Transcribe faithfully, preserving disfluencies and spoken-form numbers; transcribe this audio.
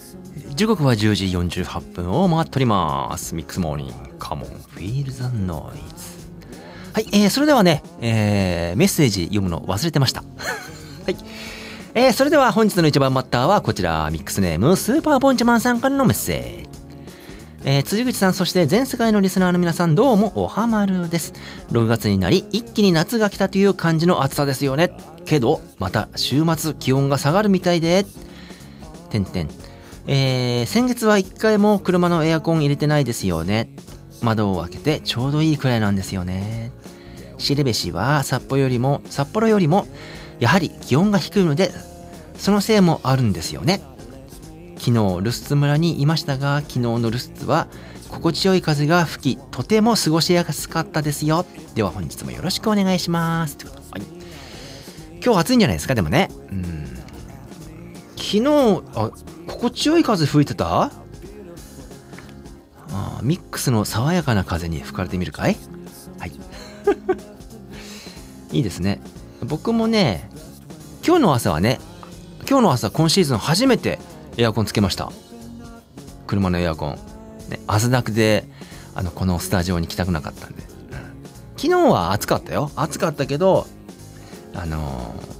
時刻はじゅうじよんじゅうはっぷんを回っております。ミックスモーニングカモンフィールザノイズ。はい、えー、それではね、えー、メッセージ読むの忘れてましたはい、えー、それでは本日の一番バッターはこちら、ミックスネームスーパーポンチマンさんからのメッセージ。えー、辻口さん、そして全世界のリスナーの皆さん、どうもおはまるです。ろくがつになり一気に夏が来たという感じの暑さですよね。けどまた週末気温が下がるみたいでてんてん、えー、先月は一回も車のエアコン入れてないですよね。窓を開けてちょうどいいくらいなんですよね。知るべしは札幌よりも札幌よりもやはり気温が低いので、そのせいもあるんですよね。昨日ルスツ村にいましたが、昨日のルスツは心地よい風が吹き、とても過ごしやすかったですよ。では本日もよろしくお願いします。はい、今日暑いんじゃないですか。でもね、うん、昨日あ心地よい風吹いてた？あミックスの爽やかな風に吹かれてみるかい？はいいいですね。僕もね、今日の朝はね、今日の朝今シーズン初めてエアコンつけました。車のエアコン、ね、汗だくであのこのスタジオに来たくなかったんで、うん、昨日は暑かったよ。暑かったけど、あの